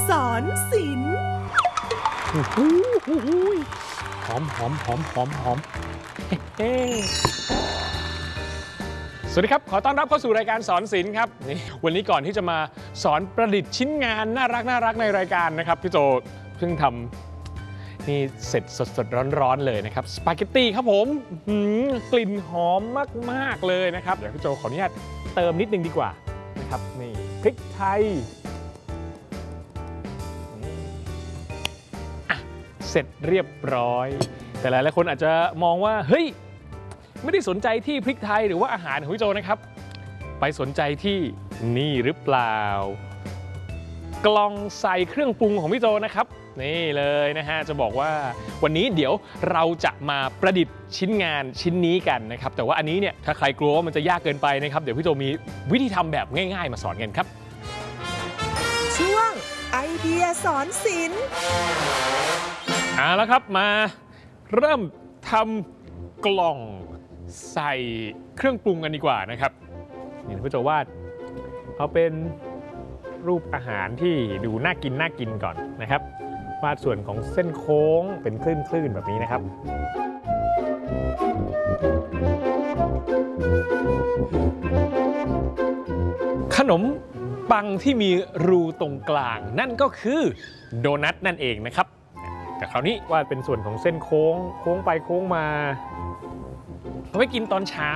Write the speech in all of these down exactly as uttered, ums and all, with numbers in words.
สอนศิลป์หอมหอมหอมหอมหอมสวัสดีครับขอต้อนรับเข้าสู่รายการสอนศิลป์ครับนี่วันนี้ก่อนที่จะมาสอนประดิษฐ์ชิ้นงานน่ารักน่ารักในรายการนะครับพี่โจเพิ่งทำนี่เสร็จสดๆร้อนๆเลยนะครับสปาเกตตี้ครับผมกลิ่นหอมมากๆเลยนะครับเดี๋ยวพี่โจขออนุญาตเติมนิดนึงดีกว่านะครับนี่พริกไทยเสร็จเรียบร้อยแต่หลายๆคนอาจจะมองว่าเฮ้ยไม่ได้สนใจที่พริกไทยหรือว่าอาหารของพี่โจนะครับไปสนใจที่นี่หรือเปล่ากล่องใส่เครื่องปรุงของพี่โจนะครับนี่เลยนะฮะจะบอกว่าวันนี้เดี๋ยวเราจะมาประดิษฐ์ชิ้นงานชิ้นนี้กันนะครับแต่ว่าอันนี้เนี่ยถ้าใครกลัวว่ามันจะยากเกินไปนะครับเดี๋ยวพี่โจมีวิธีทำแบบง่ายๆมาสอนกันครับช่วงไอเดียสอนศิลป์เอาละครับมาเริ่มทำกล่องใส่เครื่องปรุงกันดีกว่านะครับนี่พี่โจวาดเขาเป็นรูปอาหารที่ดูน่ากินน่ากินก่อนนะครับวาดส่วนของเส้นโค้งเป็นคลื่นๆแบบนี้นะครับขนมปังที่มีรูตรงกลางนั่นก็คือโดนัทนั่นเองนะครับแต่คราวนี้วาดเป็นส่วนของเส้นโค้งโค้งไปโค้งมาเอาไว้กินตอนเช้า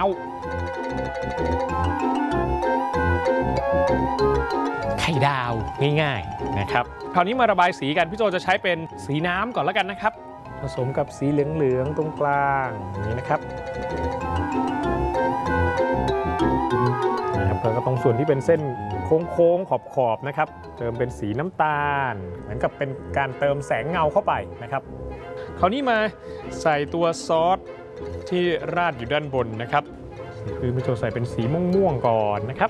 ไข่ดาวง่ายๆนะครับคราวนี้มาระบายสีกันพี่โจจะใช้เป็นสีน้ำก่อนแล้วกันนะครับผสมกับสีเหลืองๆตรงกลางอย่างนี้นะครับนะครับแล้วก็ตรงส่วนที่เป็นเส้นโค้งๆขอบๆนะครับเติมเป็นสีน้ำตาลเหมือนกับเป็นการเติมแสงเงาเข้าไปนะครับคราวนี้มาใส่ตัวซอสที่ราดอยู่ด้านบนนะครับคือพี่โจใส่เป็นสีม่วงๆก่อนนะครับ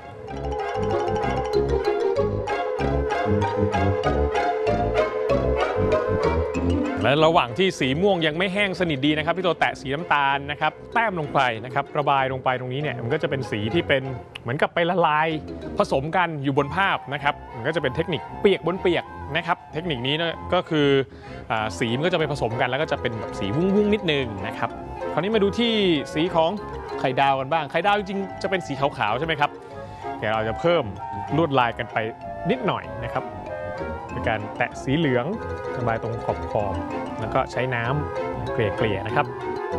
และระหว่างที่สีม่วงยังไม่แห้งสนิทดีนะครับพี่โจแตะสีน้ำตาลนะครับแต้มลงไปนะครับระบายลงไปตรงนี้เนี่ยมันก็จะเป็นสีที่เป็นเหมือนกับไปละลายผสมกันอยู่บนภาพนะครับมันก็จะเป็นเทคนิคเปียกบนเปียกนะครับเทคนิคนี้ก็คือสีมันก็จะไปผสมกันแล้วก็จะเป็นแบบสีวุ้งๆนิดนึงนะครับคราวนี้มาดูที่สีของไข่ดาวกันบ้างไข่ดาวจริงๆจะเป็นสีขาวๆใช่ไหมครับเดี๋ยวเราจะเพิ่มลวดลายกันไปนิดหน่อยนะครับเป็นการแตะสีเหลืองระบายตรงขอบขอบแล้วก็ใช้น้ำเกลี่ยๆนะครับ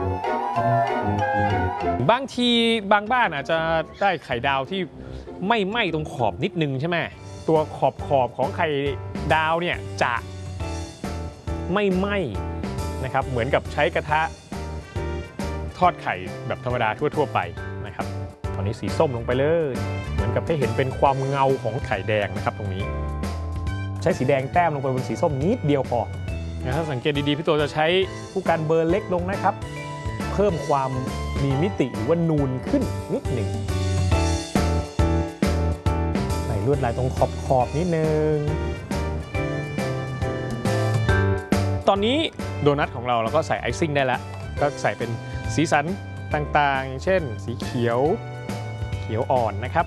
บางทีบางบ้านอาจจะได้ไข่ดาวที่ไม่ไหม้ตรงขอบนิดนึงใช่ไหมตัวขอบขอบของไข่ดาวเนี่ยจะไม่ไหม้นะครับเหมือนกับใช้กระทะทอดไข่แบบธรรมดาทั่วๆไปนะครับตอนนี้สีส้มลงไปเลยเหมือนกับให้เห็นเป็นความเงาของไข่แดงนะครับตรงนี้ใช้สีแดงแต้มลงไปบนสีส้มนิดเดียวพอนะถ้าสังเกตดีๆพี่โตจะใช้ผู้กันเบอร์เล็กลงนะครับเพิ่มความมีมิติหรือว่านูนขึ้นนิดหนึ่งใส่ลวดลายตรงขอบขอบนิดนึงตอนนี้โดนัทของเราเราก็ใส่ไอซิ่งได้แล้วก็ใส่เป็นสีสันต่างๆเช่นสีเขียวเขียวอ่อนนะครับ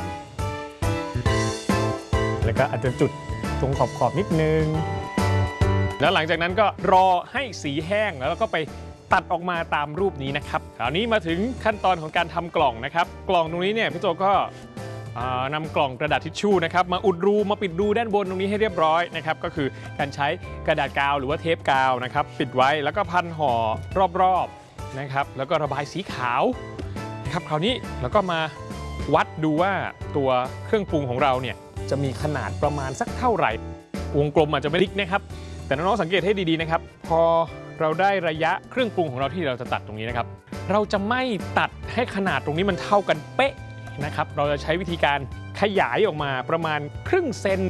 แล้วก็อาจจะจุดตรงขอบขอบนิดนึงแล้วหลังจากนั้นก็รอให้สีแห้งแล้วก็ไปตัดออกมาตามรูปนี้นะครับคราวนี้มาถึงขั้นตอนของการทำกล่องนะครับกล่องตรงนี้เนี่ยพี่โจก็นำกล่องกระดาษทิชชู่นะครับมาอุดรูมาปิดรูด้านบนตรงนี้ให้เรียบร้อยนะครับก็คือการใช้กระดาษกาวหรือว่าเทปกาวนะครับปิดไว้แล้วก็พันห่อรอบๆนะครับแล้วก็ระบายสีขาวนะครับคราวนี้แล้วก็มาวัดดูว่าตัวเครื่องปรุงของเราเนี่ยจะมีขนาดประมาณสักเท่าไหร่วงกลมอาจจะไม่ลิกนะครับแต่น้องๆสังเกตให้ดีๆนะครับพอเราได้ระยะเครื่องปรุงของเราที่เราจะตัดตรงนี้นะครับเราจะไม่ตัดให้ขนาดตรงนี้มันเท่ากันเป๊ะนะครับเราจะใช้วิธีการขยายออกมาประมาณครึ่งเซน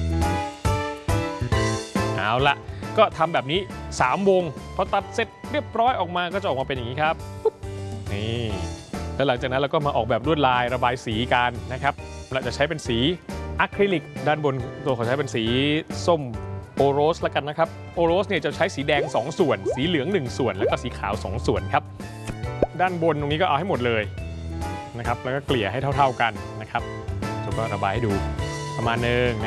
เอาละก็ทำแบบนี้สามวงพอตัดเสร็จเรียบร้อยออกมาก็จะออกมาเป็นอย่างนี้ครับนี่แล้วหลังจากนั้นเราก็มาออกแบบลวดลายระบายสีกันนะครับเราจะใช้เป็นสีอะคริลิกด้านบนตัวขอใช้เป็นสีส้มโอโรสแล้วกันนะครับโอโรสเนี่ยจะใช้สีแดงสองส่วนสีเหลืองหนึ่งส่วนแล้วก็สีขาวสองส่วนครับด้านบนตรงนี้ก็เอาให้หมดเลยนะครับแล้วก็เกลี่ยให้เท่าๆกันนะครับแล้วก็ระบายให้ดูประมาณนึง